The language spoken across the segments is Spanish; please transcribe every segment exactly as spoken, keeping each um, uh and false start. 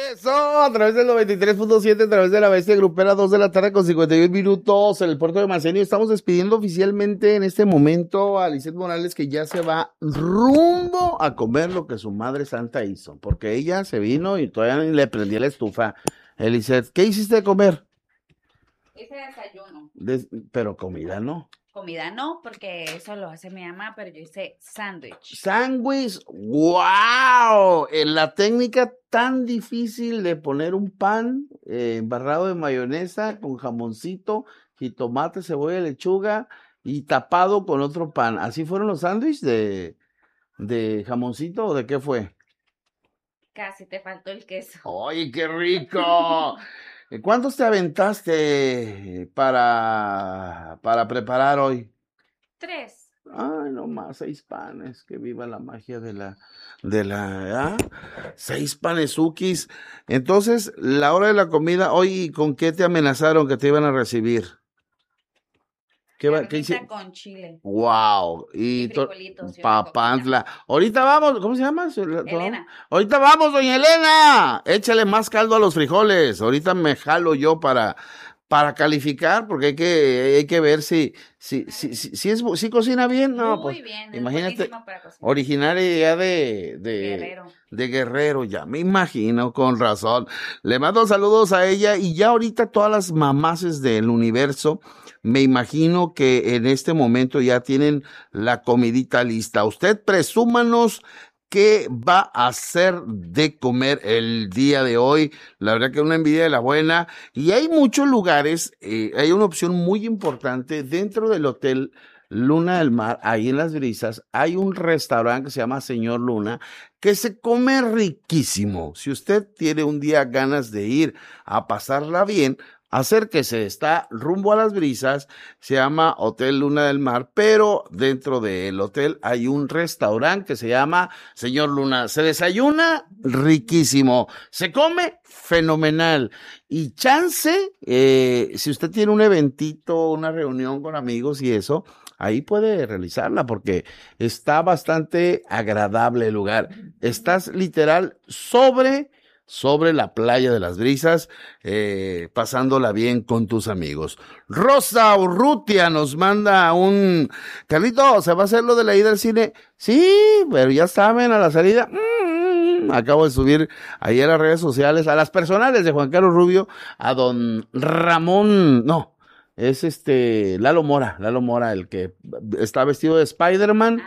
Eso, a través del noventa y tres punto siete, a través de la bestia grupera, dos de la tarde con cincuenta y un minutos en el puerto de Manzanillo. Estamos despidiendo oficialmente en este momento a Lisette Morales, que ya se va rumbo a comer lo que su madre santa hizo, porque ella se vino y todavía ni le prendía la estufa. Lisette, ¿qué hiciste de comer? Hice desayuno. Des- pero comida no. Comida no, porque eso lo hace mi mamá, pero yo hice sándwich. Sándwich, wow, en la técnica tan difícil de poner un pan eh, embarrado de mayonesa con jamoncito, jitomate, cebolla, lechuga y tapado con otro pan. ¿Así fueron los sándwiches de, de jamoncito o de qué fue? Casi te faltó el queso. ¡Oye, qué rico! ¿Cuántos te aventaste para, para preparar hoy? Tres. Ay, no más, seis panes, que viva la magia de la, de la, ¿ah? Seis panesukis. Entonces, la hora de la comida, hoy, ¿con qué te amenazaron que te iban a recibir? ¿Qué va, qué hice? Carnita con chile. Wow, y, Y to- frijolitos y una papantla. Ahorita vamos, ¿cómo se llama? su- la- Elena. Ahorita vamos, doña Elena. Échale más caldo a los frijoles. Ahorita me jalo yo para, para calificar, porque hay que, hay que ver si, si, si, si, si es, bu- si cocina bien. No, Muy pues, bien, es imagínate, buenísimo para cocinar. originaria ya de, de, Guerrero. de Guerrero, ya me imagino, con razón. Le mando saludos a ella y ya ahorita todas las mamases del universo, me imagino que en este momento ya tienen la comidita lista. Usted presúmanos qué va a hacer de comer el día de hoy. La verdad que una envidia de la buena. Y hay muchos lugares, eh, hay una opción muy importante dentro del hotel Luna del Mar, ahí en Las Brisas, hay un restaurante que se llama Señor Luna, que se come riquísimo. Si usted tiene un día ganas de ir a pasarla bien, acérquese, está rumbo a Las Brisas, se llama Hotel Luna del Mar, pero dentro del hotel hay un restaurante que se llama Señor Luna. Se desayuna riquísimo, se come fenomenal y chance, eh, si usted tiene un eventito, una reunión con amigos y eso, ahí puede realizarla porque está bastante agradable el lugar. Estás literal sobre sobre la playa de Las Brisas, eh, pasándola bien con tus amigos. Rosa Urrutia nos manda un... Carlito, ¿se va a hacer lo de la ida al cine? Sí, pero ya saben, a la salida... Mm, acabo de subir ahí a las redes sociales, a las personales de Juan Carlos Rubio, a don Ramón... No, es este... Lalo Mora, Lalo Mora, el que está vestido de Spider-Man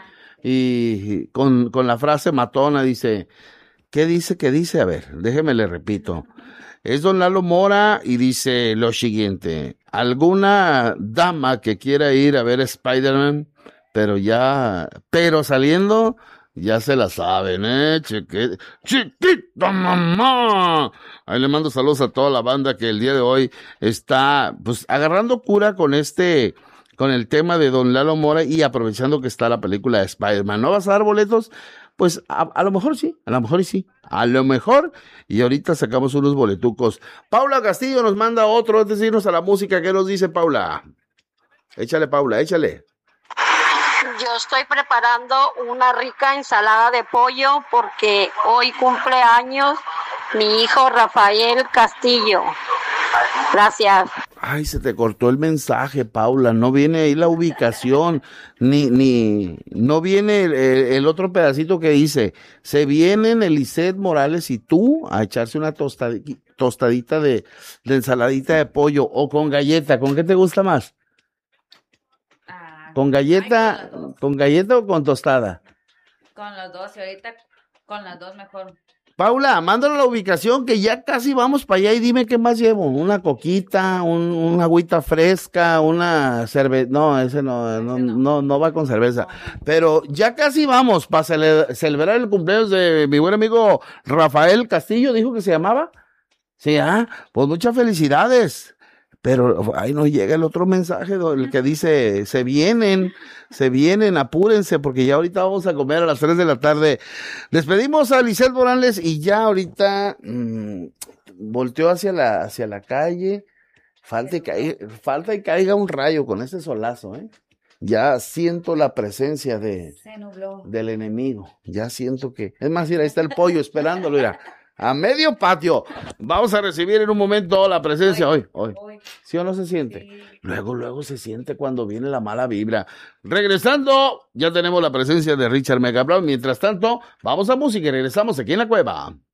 y con, con la frase matona, dice... ¿Qué dice? ¿Qué dice? A ver, déjeme le repito. Es don Lalo Mora y dice lo siguiente. ¿Alguna dama que quiera ir a ver Spider-Man? Pero ya, pero saliendo, ya se la saben, ¿eh? Chiqui- chiquita mamá. Ahí le mando saludos a toda la banda que el día de hoy está, pues, agarrando cura con este, con el tema de don Lalo Mora y aprovechando que está la película de Spider-Man. ¿No vas a dar boletos? Pues a, a lo mejor sí, a lo mejor y sí, a lo mejor, y ahorita sacamos unos boletucos. Paula Castillo nos manda otro antes de irnos a la música. ¿Qué nos dice Paula? Échale, Paula, échale. Yo estoy preparando una rica ensalada de pollo porque hoy cumple años mi hijo Rafael Castillo. Gracias. Ay, se te cortó el mensaje, Paula, no viene ahí la ubicación, ni, ni, no viene el, el, el otro pedacito que dice, se vienen Lisette Morales y tú a echarse una tostadita, tostadita de, de ensaladita de pollo o con galleta. ¿Con qué te gusta más? Ah, ¿Con galleta, ay, con las dos. con galleta o con tostada? Con los dos, y ahorita con las dos mejor. Paula, mándale la ubicación que ya casi vamos para allá y dime qué más llevo. Una coquita, un, una agüita fresca, una cerveza. No, ese no, no, Ese no. no, no va con cerveza. Pero ya casi vamos para cele- celebrar el cumpleaños de mi buen amigo Rafael Castillo, dijo que se llamaba. Sí, ah, pues muchas felicidades. Pero ahí nos llega el otro mensaje, do- el que dice, se vienen, se vienen, apúrense, porque ya ahorita vamos a comer a las tres de la tarde. Despedimos a Lisette Morales y ya ahorita mmm, volteó hacia la, hacia la calle. Falta y, caiga, falta y caiga un rayo con ese solazo, ¿eh? Ya siento la presencia de, Se nubló. del enemigo. Ya siento que, es más, mira, ahí está el pollo esperándolo, mira. A medio patio. Vamos a recibir en un momento la presencia hoy. Hoy. Hoy. ¿Sí o no se siente? Sí. Luego, luego se siente cuando viene la mala vibra. Regresando, ya tenemos la presencia de Richard Megabrown. Mientras tanto, vamos a música y regresamos aquí en la cueva.